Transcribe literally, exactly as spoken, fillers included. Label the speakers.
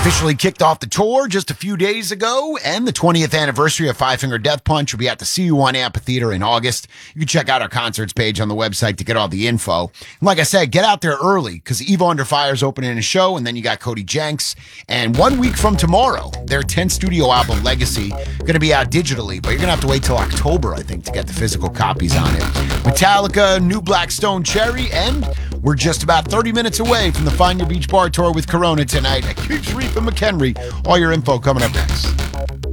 Speaker 1: Officially kicked off the tour just a few days ago, and the twentieth anniversary of Five Finger Death Punch will be at the C U one Amphitheater in August. You can check out our concerts page on the website to get all the info. And like I said, get out there early because Evo Under Fire is opening a show, and then you got Cody Jenks. And one week from tomorrow, their tenth studio album, Legacy, going to be out digitally, but you're going to have to wait till October, I think, to get the physical copies on it. Metallica, New Black Stone Cherry, and we're just about thirty minutes away from the Find Your Beach Bar tour with Corona tonight at Keith Reef and McHenry. All your info coming up next.